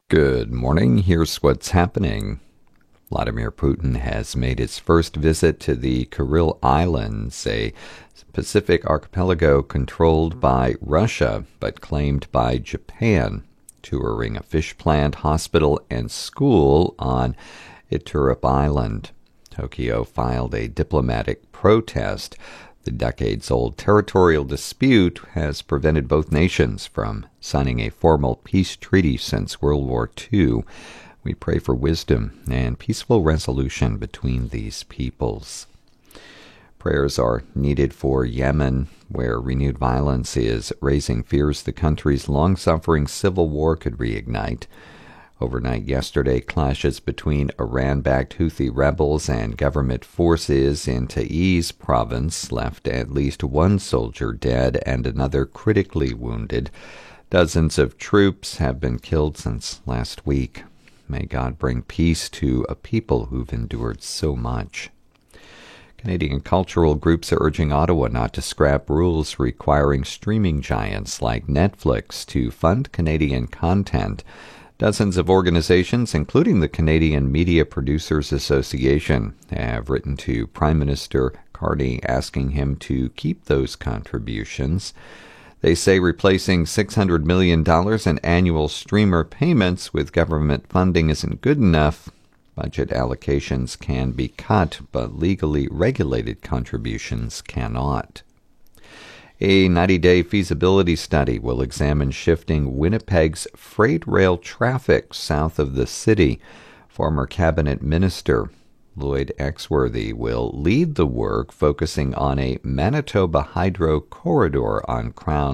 Good morning. Here's what's happening. Vladimir Putin has made his first visit to the Kuril Islands, a Pacific archipelago controlled by Russia but claimed by Japan, touring a fish plant, hospital, and school on Iturup Island. Tokyo filed a diplomatic protest. The decades-old territorial dispute has prevented both nations from signing a formal peace treaty since World War II. We pray for wisdom and peaceful resolution between these peoples. Prayers are needed for Yemen, where renewed violence is raising fears the country's long-suffering civil war could reignite. Overnight yesterday, clashes between Iran-backed Houthi rebels and government forces in Taiz province left at least one soldier dead and another critically wounded. Dozens of troops have been killed since last week. May God bring peace to a people who've endured so much. Canadian cultural groups are urging Ottawa not to scrap rules requiring streaming giants like Netflix to fund Canadian content. Dozens of organizations, including the Canadian Media Producers Association, have written to Prime Minister Carney asking him to keep those contributions. They say replacing $600 million in annual streamer payments with government funding isn't good enough. Budget allocations can be cut, but legally regulated contributions cannot. A 90-day feasibility study will examine shifting Winnipeg's freight rail traffic south of the city. Former cabinet minister Lloyd Exworthy will lead the work, focusing on a Manitoba Hydro corridor on Crown